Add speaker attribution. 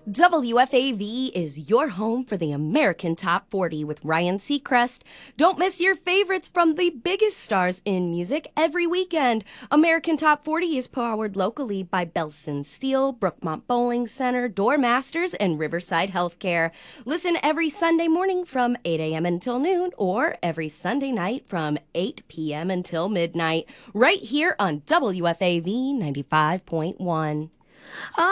Speaker 1: WFAV is your home for the American Top 40 with Ryan Seacrest. Don't miss your favorites from the biggest stars in music every weekend. American Top 40 is powered locally by Belson Steel, Brookmont Bowling Center, Doormasters, and Riverside Healthcare. Listen every Sunday morning from 8 a.m. until noon or every Sunday night from 8 p.m. until midnight, right here on WFAV 95.1.